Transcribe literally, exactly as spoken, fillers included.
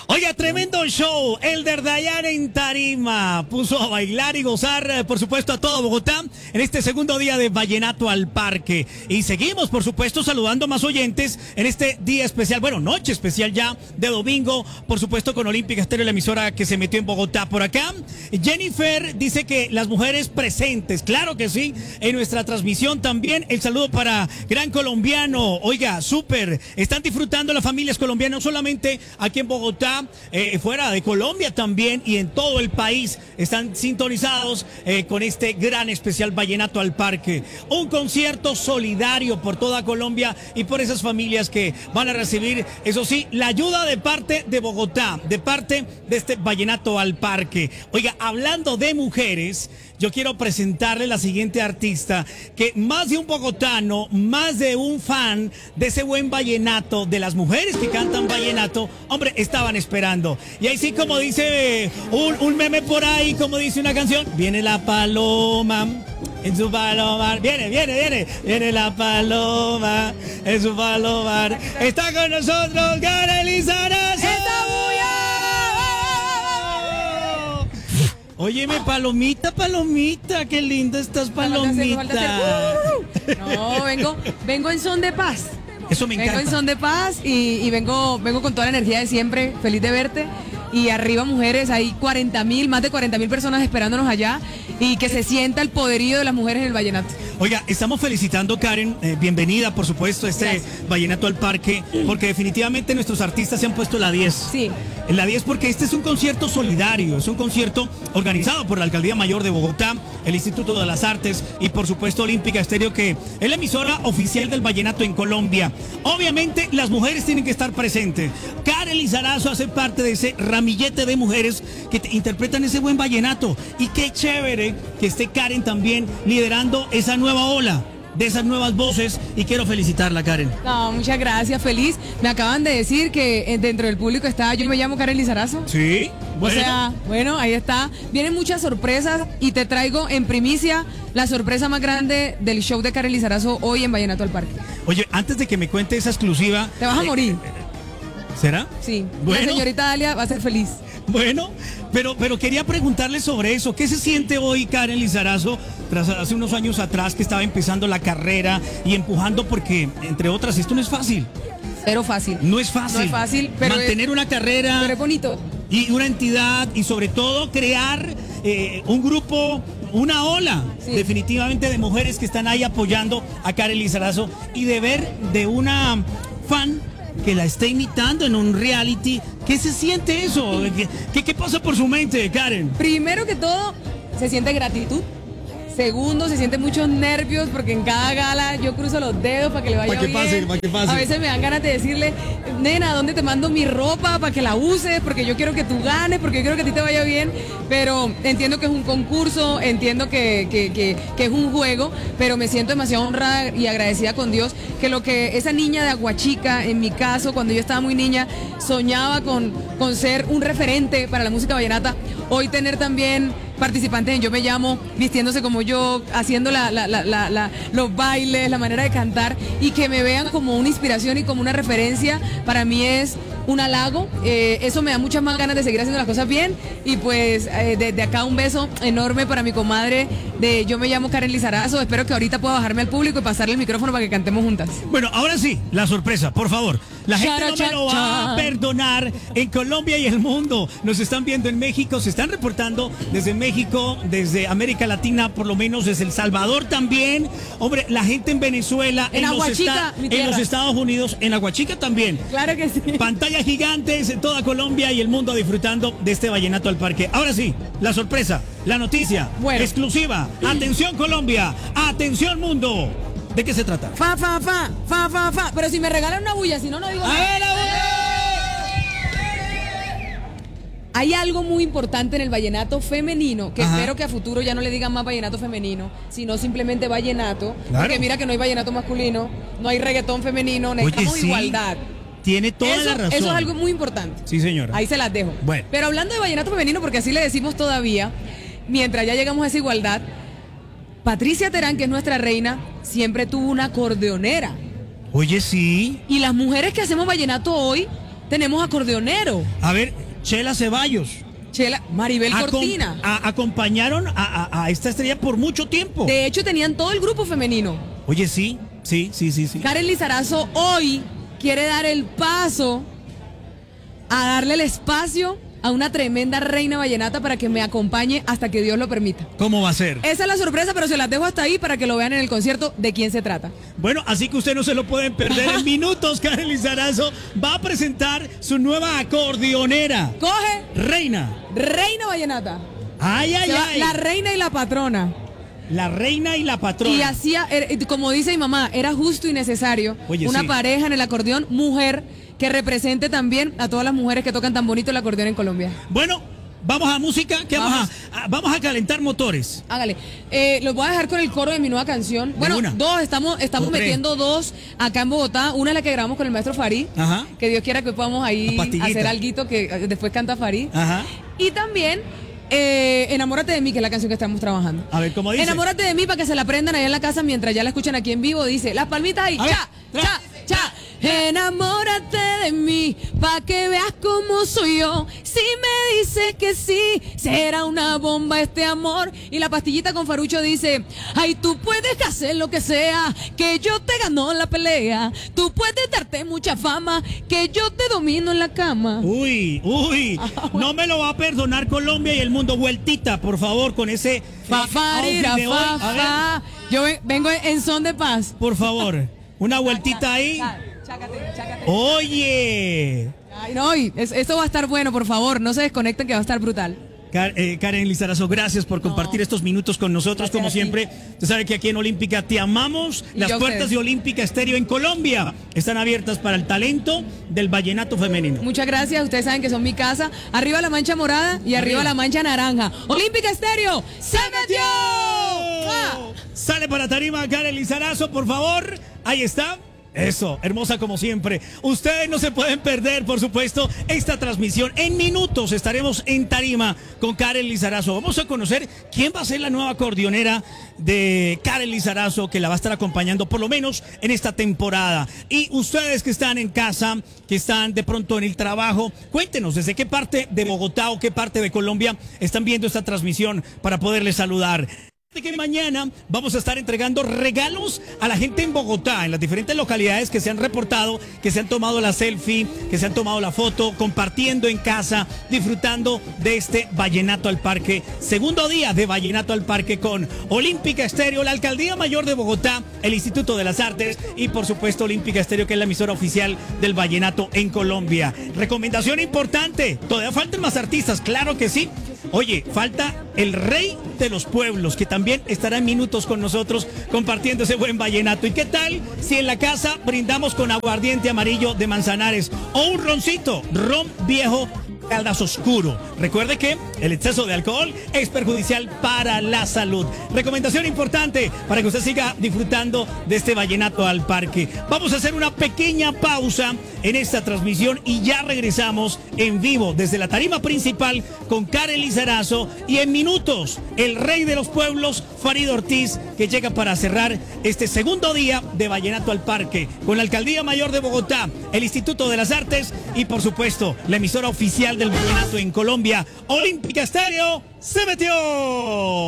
Oiga, tremendo show. Elder Dayan en tarima puso a bailar y gozar, eh, por supuesto, a todo Bogotá en este segundo día de Vallenato al Parque. Y seguimos, por supuesto, saludando a más oyentes en este día especial, bueno, noche especial ya de domingo, por supuesto, con Olímpica Estéreo, la emisora que se metió en Bogotá. Por acá, Jennifer dice que las mujeres presentes, claro que sí, en nuestra transmisión también. El saludo para Gran Colombiano. Oiga, súper, están disfrutando las familias colombianas, no solamente aquí en Bogotá, Eh, fuera de Colombia también y en todo el país están sintonizados eh, con este gran especial Vallenato al Parque. Un concierto solidario por toda Colombia y por esas familias que van a recibir, eso sí, la ayuda de parte de Bogotá, de parte de este Vallenato al Parque. Oiga, hablando de mujeres, yo quiero presentarle la siguiente artista que más de un bogotano, más de un fan de ese buen vallenato, de las mujeres que cantan vallenato, hombre, estaban esperando. Y ahí sí, como dice un, un meme por ahí, como dice una canción, viene la paloma en su palomar, viene, viene, viene, viene la paloma en su palomar. Está con nosotros Karen Lizarazo. Óyeme, palomita, palomita, qué linda estás, palomita. No, vengo, vengo en son de paz. Eso me encanta. Vengo en son de paz y, y vengo, vengo con toda la energía de siempre, feliz de verte. Y arriba, mujeres, hay cuarenta mil, más de cuarenta mil personas esperándonos allá y que se sienta el poderío de las mujeres en el vallenato. Oiga, estamos felicitando, Karen, eh, bienvenida, por supuesto, a este Gracias. Vallenato al Parque, porque definitivamente nuestros artistas se han puesto la diez. Sí. En la diez porque este es un concierto solidario, es un concierto organizado por la Alcaldía Mayor de Bogotá, el Instituto de las Artes y por supuesto Olímpica Estéreo, que es la emisora oficial del vallenato en Colombia. Obviamente las mujeres tienen que estar presentes. Karen Lizarazo hace parte de ese ramillete de mujeres que te interpretan ese buen vallenato. Y qué chévere que esté Karen también liderando esa nueva ola de esas nuevas voces, y quiero felicitarla, Karen. No, muchas gracias, feliz. Me acaban de decir que eh, dentro del público está, yo me llamo Karen Lizarazo. Sí, bueno. O sea, bueno, ahí está. Vienen muchas sorpresas y te traigo en primicia la sorpresa más grande del show de Karen Lizarazo hoy en Vallenato al Parque. Oye, antes de que me cuente esa exclusiva... Te vas a eh, morir. ¿Será? Sí, bueno, la señorita Dalia va a ser feliz. Bueno, pero, pero quería preguntarle sobre eso. ¿Qué se siente hoy Karen Lizarazo, tras hace unos años atrás que estaba empezando la carrera y empujando? Porque, entre otras, esto no es fácil. Cero fácil. No es fácil. No es fácil, pero mantener es, una carrera. Pero es bonito. Y una entidad, y sobre todo crear eh, un grupo, una ola, sí, definitivamente, de mujeres que están ahí apoyando a Karen Lizarazo, y de ver de una fan que la está imitando en un reality. ¿Qué se siente eso? ¿Qué, qué, qué pasa por su mente, Karen? Primero que todo, se siente gratitud. Segundo, se sienten muchos nervios porque en cada gala yo cruzo los dedos para que le vaya para que bien. Pase, para que pase. A veces me dan ganas de decirle, nena, ¿dónde te mando mi ropa para que la uses? Porque yo quiero que tú ganes, porque yo quiero que a ti te vaya bien. Pero entiendo que es un concurso, entiendo que, que, que, que es un juego, pero me siento demasiado honrada y agradecida con Dios que lo que esa niña de Aguachica, en mi caso, cuando yo estaba muy niña, soñaba con, con ser un referente para la música vallenata, hoy tener también participantes en Yo Me Llamo, vistiéndose como yo, haciendo la, la, la, la, la, los bailes, la manera de cantar, y que me vean como una inspiración y como una referencia, para mí es un halago. Eh, eso me da muchas más ganas de seguir haciendo las cosas bien. Y pues eh, desde acá un beso enorme para mi comadre de Yo Me Llamo Karen Lizarazo. Espero que ahorita pueda bajarme al público y pasarle el micrófono para que cantemos juntas. Bueno, ahora sí, la sorpresa, por favor. La gente no me lo va a perdonar. En Colombia y el mundo nos están viendo, en México, se están reportando desde México, desde América Latina, por lo menos desde El Salvador también. Hombre, la gente en Venezuela, en, en, Aguachica, los, esta, en los Estados Unidos, en Aguachica también. Claro que sí. Pantallas gigantes en toda Colombia y el mundo disfrutando de este Vallenato al Parque. Ahora sí, la sorpresa, la noticia, bueno, exclusiva. Atención Colombia, atención mundo. ¿De qué se trata? Fa, fa, fa, fa, fa, fa. Pero si me regalan una bulla, si no, no digo nada. ¡A ver, la bulla! Hay algo muy importante en el vallenato femenino, que Ajá. espero que a futuro ya no le digan más vallenato femenino, sino simplemente vallenato. Claro. Porque mira que no hay vallenato masculino, no hay reggaetón femenino, necesitamos Oye, sí, igualdad. Tiene toda eso, la razón. Eso es algo muy importante. Sí, señora. Ahí se las dejo. Bueno. Pero hablando de vallenato femenino, porque así le decimos todavía, mientras ya llegamos a esa igualdad, Patricia Terán, que es nuestra reina, siempre tuvo una acordeonera. Oye, sí. Y las mujeres que hacemos vallenato hoy tenemos acordeonero. A ver, Chela Ceballos. Chela, Maribel Acom- Cortina. a- acompañaron a, a- a esta estrella por mucho tiempo. De hecho, tenían todo el grupo femenino. Oye, sí, sí, sí, sí, sí. Karen Lizarazo hoy quiere dar el paso a darle el espacio a una tremenda reina vallenata para que me acompañe hasta que Dios lo permita. ¿Cómo va a ser? Esa es la sorpresa, pero se las dejo hasta ahí para que lo vean en el concierto de quién se trata. Bueno, así que usted no se lo pueden perder en minutos. Karen Lizarazo va a presentar su nueva acordeonera. Coge Reina. reina vallenata. Ay, ay, Se va ay. la reina y la patrona. La reina y la patrona. Y hacía, er- como dice mi mamá, era justo y necesario Oye, una sí. pareja en el acordeón, mujer, que represente también a todas las mujeres que tocan tan bonito el acordeón en Colombia. Bueno, vamos a música. ¿Qué vamos, Vamos. a, a- vamos a calentar motores? Hágale. Eh, los voy a dejar con el coro de mi nueva canción. Bueno, una. dos, estamos, estamos Corre. metiendo dos acá en Bogotá. Una es la que grabamos con el maestro Farid. Ajá. Que Dios quiera que podamos ahí La pastillita. hacer alguito que eh, después canta Farid. Ajá. Y también eh, Enamórate de mí, que es la canción que estamos trabajando. A ver, ¿cómo dice? Enamórate de mí para que se la aprendan allá en la casa mientras ya la escuchan aquí en vivo. Dice, las palmitas ahí, A ver, cha, tra- cha, cha. Enamórate de mí, pa' que veas cómo soy yo. Si me dices que sí, será una bomba este amor. Y la pastillita con Farucho dice, ay, tú puedes hacer lo que sea, que yo te gano la pelea. Tú puedes darte mucha fama, que yo te domino en la cama. Uy, uy. No me lo va a perdonar Colombia y el mundo. Vueltita, por favor, con ese Fa, eh, fa, outfit rira, de hoy. fa, A ver, fa. Yo ven- vengo en son de paz. por favor, una vueltita ahí. Chácate, chácate. Oye. Ay, no, y es- esto va a estar bueno, por favor, no se desconecten que va a estar brutal. Car- eh, Karen Lizarazo, gracias por compartir estos minutos con nosotros, Gracias como a ti. siempre. Usted sabe que aquí en Olímpica te amamos. Y Las yo a puertas ustedes. de Olímpica Estéreo en Colombia están abiertas para el talento del vallenato femenino. Muchas gracias, ustedes saben que son mi casa. Arriba la mancha morada y arriba, Arriba. la mancha naranja. Olímpica Estéreo, ¡se metió! ¡Ah! Sale para tarima Karen Lizarazo, por favor. Ahí está. Eso, hermosa como siempre. Ustedes no se pueden perder, por supuesto, esta transmisión. En minutos estaremos en tarima con Karen Lizarazo. Vamos a conocer quién va a ser la nueva acordeonera de Karen Lizarazo, que la va a estar acompañando por lo menos en esta temporada. Y ustedes que están en casa, que están de pronto en el trabajo, cuéntenos desde qué parte de Bogotá o qué parte de Colombia están viendo esta transmisión para poderles saludar. De que mañana vamos a estar entregando regalos a la gente en Bogotá, en las diferentes localidades que se han reportado, que se han tomado la selfie, que se han tomado la foto, compartiendo en casa, disfrutando de este Vallenato al Parque. Segundo día de Vallenato al Parque con Olímpica Estéreo, la Alcaldía Mayor de Bogotá, el Instituto de las Artes y por supuesto Olímpica Estéreo, que es la emisora oficial del Vallenato en Colombia. Recomendación importante, todavía faltan más artistas, claro que sí. Oye, falta el rey de los pueblos, que también estará en minutos con nosotros compartiendo ese buen vallenato. ¿Y qué tal si en la casa brindamos con aguardiente amarillo de Manzanares o un roncito, ron viejo Caldas Oscuro? Recuerde que el exceso de alcohol es perjudicial para la salud. Recomendación importante para que usted siga disfrutando de este Vallenato al Parque. Vamos a hacer una pequeña pausa en esta transmisión y ya regresamos en vivo desde la tarima principal con Karen Lizarazo y en minutos el rey de los pueblos, Farid Ortiz, que llega para cerrar este segundo día de Vallenato al Parque con la Alcaldía Mayor de Bogotá, el Instituto de las Artes y por supuesto la emisora oficial del vallenato en Colombia, Olímpica Estéreo, se metió.